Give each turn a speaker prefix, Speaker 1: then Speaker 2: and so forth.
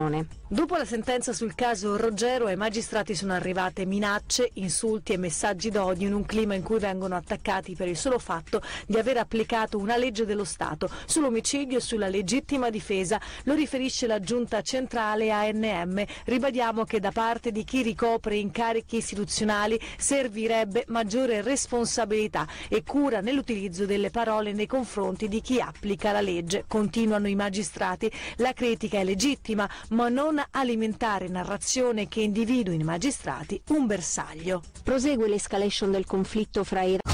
Speaker 1: Dopo la sentenza sul caso Roggero, ai magistrati sono arrivate minacce, insulti e messaggi d'odio in un clima in cui vengono attaccati per il solo fatto di aver applicato una legge dello Stato sull'omicidio e sulla legittima difesa. Lo riferisce la giunta centrale ANM. Ribadiamo che da parte di chi ricopre incarichi istituzionali servirebbe maggiore responsabilità e cura nell'utilizzo delle parole nei confronti di chi applica la legge. Continuano i magistrati. La critica è legittima, ma non alimentare narrazione che individui i magistrati un bersaglio.
Speaker 2: Prosegue l'escalation del conflitto fra Iran